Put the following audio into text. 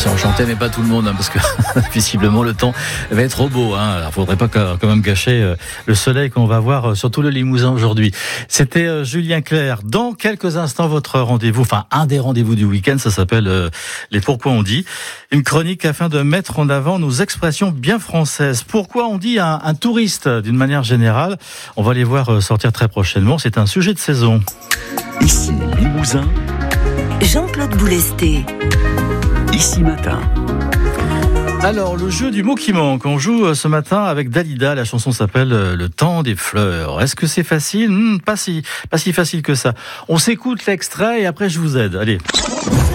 c'est enchanté, mais pas tout le monde, parce que visiblement le temps va être trop beau. Il ne faudrait pas quand même gâcher le soleil qu'on va voir sur tout le Limousin aujourd'hui. C'était Julien Clerc. Dans quelques instants, votre rendez-vous, enfin un des rendez-vous du week-end, ça s'appelle les Pourquoi on dit. Une chronique afin de mettre en avant nos expressions bien françaises. Pourquoi on dit un touriste d'une manière générale? On va les voir sortir très prochainement. C'est un sujet de saison. Ici Limousin, Jean-Claude Boulesté. Ici Matin. Alors, le jeu du mot qui manque. On joue ce matin avec Dalida. La chanson s'appelle Le temps des fleurs. Est-ce que c'est facile? Pas si facile que ça. On s'écoute l'extrait et après je vous aide. Allez.